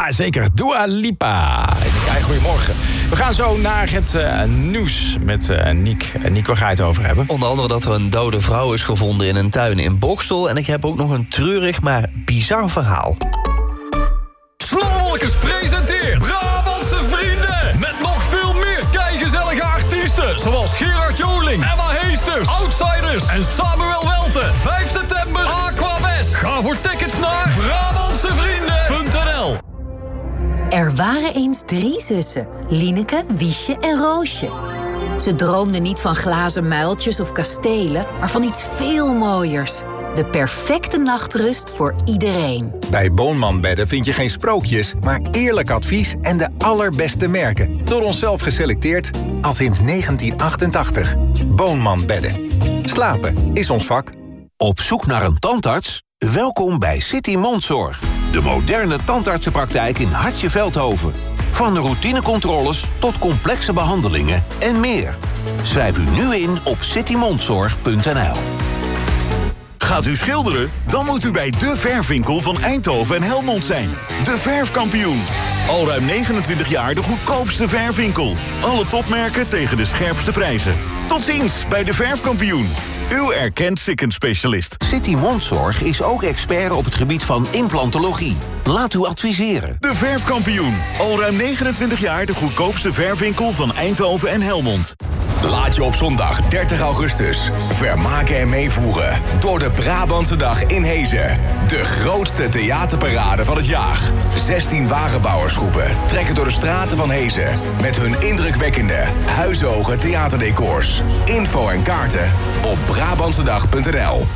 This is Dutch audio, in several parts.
Ja, zeker. Dua Lipa. Goedemorgen. We gaan zo naar het nieuws met Niek. Niek, waar ga je het over hebben? Onder andere dat er een dode vrouw is gevonden in een tuin in Boxtel. En ik heb ook nog een treurig, maar bizar verhaal. Snowwalkers presenteert Brabantse Vrienden. Met nog veel meer keigezellige artiesten. Zoals Gerard Joling, Emma Heesters, Outsiders en Samuel Welten. 5 september, Aquabest. Ga voor tickets naar Brabantsevrienden.nl. Er waren eens 3 zussen, Lieneke, Wiesje en Roosje. Ze droomden niet van glazen muiltjes of kastelen, maar van iets veel mooiers. De perfecte nachtrust voor iedereen. Bij Boonman Bedden vind je geen sprookjes, maar eerlijk advies en de allerbeste merken. Door onszelf geselecteerd al sinds 1988. Boonman Bedden. Slapen is ons vak. Op zoek naar een tandarts? Welkom bij City Mondzorg. De moderne tandartsenpraktijk in Hartje Veldhoven. Van de routinecontroles tot complexe behandelingen en meer. Schrijf u nu in op citymondzorg.nl. Gaat u schilderen? Dan moet u bij De Verfwinkel van Eindhoven en Helmond zijn. De Verfkampioen. Al ruim 29 jaar de goedkoopste verfwinkel. Alle topmerken tegen de scherpste prijzen. Tot ziens bij De Verfkampioen. Uw erkend ziekenspecialist. City Mondzorg is ook expert op het gebied van implantologie. Laat u adviseren. De Verfkampioen. Al ruim 29 jaar de goedkoopste verfwinkel van Eindhoven en Helmond. Laat je op zondag 30 augustus vermaken en meevoeren door de Brabantse Dag in Hezen. De grootste theaterparade van het jaar. 16 wagenbouwersgroepen trekken door de straten van Hezen met hun indrukwekkende, huishoge theaterdecors. Info en kaarten op Brabantsedag.nl.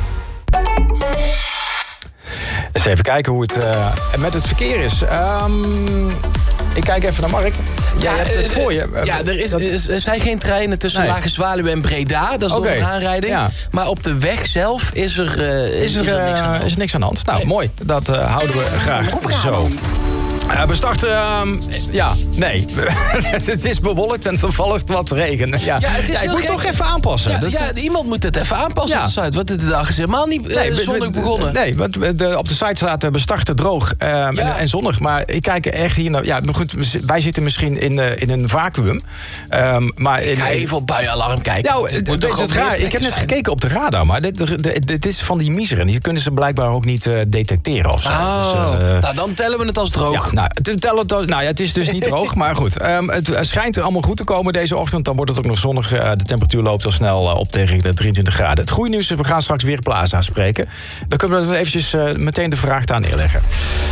Eens even kijken hoe het met het verkeer is. Ik kijk even naar Mark. Jij hebt het voor je. Er zijn geen treinen tussen Lage Zwaluwe en Breda. Dat is nog een aanrijding. Ja. Maar op de weg zelf is er niks aan de hand. Nou, mooi. Dat houden we graag zo. We starten, nee. Het is bewolkt en er valt wat regen. Ik moet toch even aanpassen. Iemand moet het even aanpassen op de site. Want de dag is helemaal niet zonnig begonnen. Nee, want op de site staat we starten droog en zonnig. Maar ik kijk echt hier naar... Ja, maar goed, wij zitten misschien in een vacuüm. Maar ik ga even op buienalarm kijken. Nou, ik heb net gekeken op de radar, maar dit is van die miseren. Die kunnen ze blijkbaar ook niet detecteren of zo. Nou, dan tellen we het als droog. Het is dus niet droog, maar goed. Het schijnt allemaal goed te komen deze ochtend. Dan wordt het ook nog zonnig. De temperatuur loopt al snel op tegen de 23 graden. Het goede nieuws is, we gaan straks weer Plaza spreken. Dan kunnen we eventjes meteen de vraag daar neerleggen.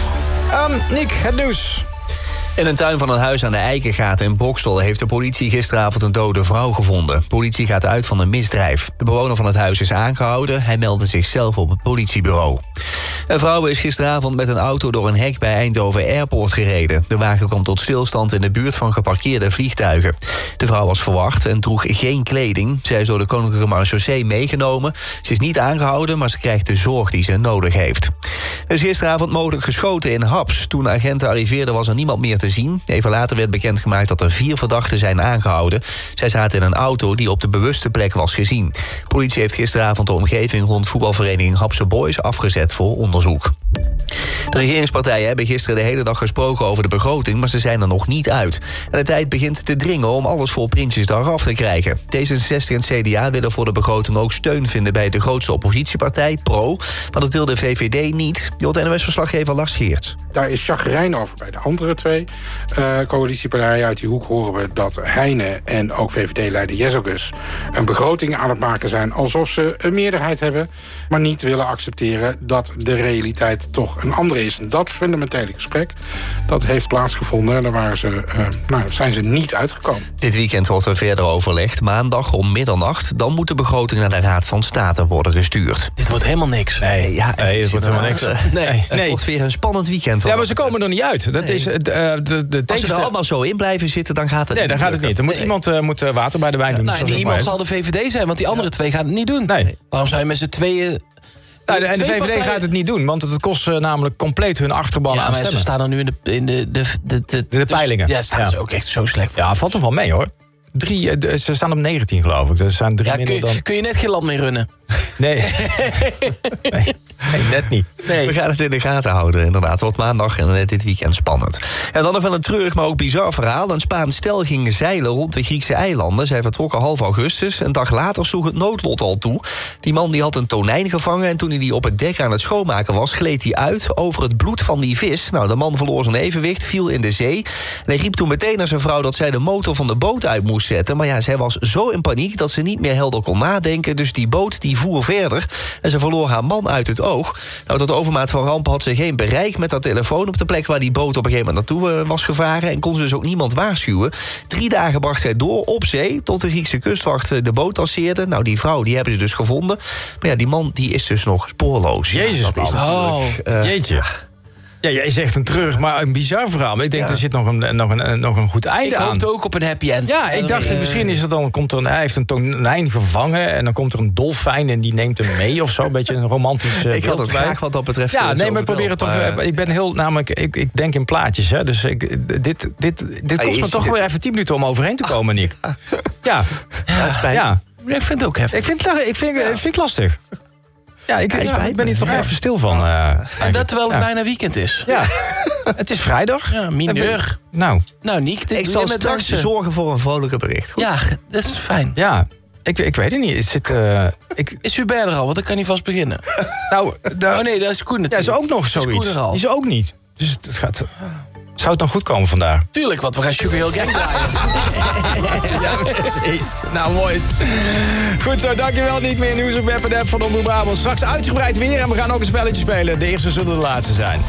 Niek, het nieuws. In een tuin van een huis aan de Eikengaten in Boxtel heeft de politie gisteravond een dode vrouw gevonden. De politie gaat uit van een misdrijf. De bewoner van het huis is aangehouden. Hij meldde zichzelf op het politiebureau. Een vrouw is gisteravond met een auto door een hek bij Eindhoven Airport gereden. De wagen kwam tot stilstand in de buurt van geparkeerde vliegtuigen. De vrouw was verwacht en droeg geen kleding. Zij is door de Koninklijke Marechaussee meegenomen. Ze is niet aangehouden, maar ze krijgt de zorg die ze nodig heeft. Er is gisteravond mogelijk geschoten in Haps. Toen agenten arriveerden was er niemand meer te zien. Even later werd bekendgemaakt dat er 4 verdachten zijn aangehouden. Zij zaten in een auto die op de bewuste plek was gezien. Politie heeft gisteravond de omgeving rond voetbalvereniging Hapse Boys afgezet voor onderzoek. De regeringspartijen hebben gisteren de hele dag gesproken over de begroting, maar ze zijn er nog niet uit. En de tijd begint te dringen om alles voor Prinsjesdag af te krijgen. D66 en CDA willen voor de begroting ook steun vinden bij de grootste oppositiepartij, PRO. Maar dat wil de VVD niet. NOS-verslaggever Lars Geerts. Daar is chagrijn over bij de andere 2 coalitiepartijen. Uit die hoek horen we dat Heine en ook VVD-leider Jezelgus een begroting aan het maken zijn alsof ze een meerderheid hebben, maar niet willen accepteren dat de realiteit toch een andere is. En dat fundamentele gesprek, dat heeft plaatsgevonden en daar zijn ze niet uitgekomen. Dit weekend wordt er verder overlegd. Maandag om middernacht, dan moet de begroting naar de Raad van State worden gestuurd. Dit wordt helemaal niks. Nee, het wordt helemaal niks. Het wordt weer een spannend weekend. Ja, maar ze komen er niet uit. Dat is als ze er allemaal zo in blijven zitten, dan gaat het niet. Nee, dan gaat het niet. Er moet iemand water bij de wijn doen. Iemand zal de VVD zijn, want die andere 2 gaan het niet doen. Nee. Waarom zou je met z'n tweeën... En de VVD gaat het niet doen, want het kost namelijk compleet hun achterban aan stemmen. Ze staan er nu in de peilingen. Ja, staan ze ook echt zo slecht voor. Ja, valt er wel mee hoor. Ze staan op 19 geloof ik. Er zijn 3 minder dan... Kun je net geen land meer runnen? Nee. Nee, net niet. Nee. We gaan het in de gaten houden, inderdaad. Wordt maandag en dit weekend spannend. En dan nog wel een treurig, maar ook bizar verhaal. Een Spaans stel ging zeilen rond de Griekse eilanden. Zij vertrokken half augustus. Een dag later sloeg het noodlot al toe. Die man die had een tonijn gevangen en toen hij die op het dek aan het schoonmaken was, gleed hij uit over het bloed van die vis. Nou, de man verloor zijn evenwicht, viel in de zee. En hij riep toen meteen naar zijn vrouw dat zij de motor van de boot uit moest zetten. Maar ja, zij was zo in paniek dat ze niet meer helder kon nadenken. Dus die boot die voer verder en ze verloor haar man uit het oog. Nou, tot overmaat van ramp had ze geen bereik met haar telefoon op de plek waar die boot op een gegeven moment naartoe was gevaren en kon ze dus ook niemand waarschuwen. 3 dagen bracht zij door op zee tot de Griekse kustwacht de boot tasseerde. Nou, die vrouw die hebben ze dus gevonden. Maar ja, die man die is dus nog spoorloos. Jezus, ja, dat is natuurlijk, jeetje. Ja, jij zegt een treurig, maar een bizar verhaal. Maar ik denk, er zit nog een goed einde aan. Ik hoopte ook op een happy end. Ja, ik dacht, misschien is het dan, hij heeft een tonijn gevangen en dan komt er een dolfijn en die neemt hem mee of zo. Een beetje een romantisch ik had het graag wat dat betreft. Ja, nee, maar ik probeer het toch. Ik ben heel, namelijk, ik denk in plaatjes, hè. Dus dit kost me toch weer even 10 minuten om overheen te komen, Nick. Ja. Ja. Ik vind het ook heftig. Ik vind het lastig. Ja, ik ben hier toch even stil van. En dat terwijl het bijna weekend is. Ja, het is vrijdag. Ja, mineur. Nou, Nick, ik zal straks zorgen voor een vrolijke bericht. Goed? Ja, dat is fijn. Ja, ik weet het niet. Is Hubert er al? Want dan kan hij vast beginnen. Nou, oh nee, dat is Koen natuurlijk. Ja, is ook nog zoiets. Die is ook niet. Dus het gaat... Zou het nog goed komen vandaag? Tuurlijk, want we gaan Sugar Hill Gang draaien. Ja, precies. Nou, mooi. Goed zo, dankjewel. Niet meer nieuws op Web en App van Omroep Brabant. Straks uitgebreid weer en we gaan ook een spelletje spelen. De eerste zullen de laatste zijn.